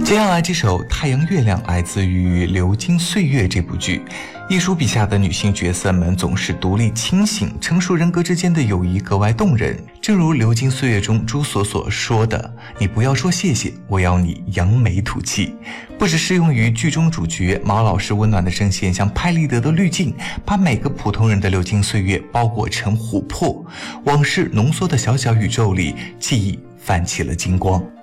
接下来这首《太阳月亮》来自于《流金岁月》这部剧。一书笔下的女性角色们总是独立清醒，成熟人格之间的友谊格外动人。正如《流金岁月》中朱锁所说的：“你不要说谢谢，我要你扬眉吐气。”不只适用于剧中主角毛老师温暖的声线，像拍立得的滤镜，把每个普通人的流金岁月包裹成琥珀，往事浓缩的小小宇宙里，记忆泛起了金光。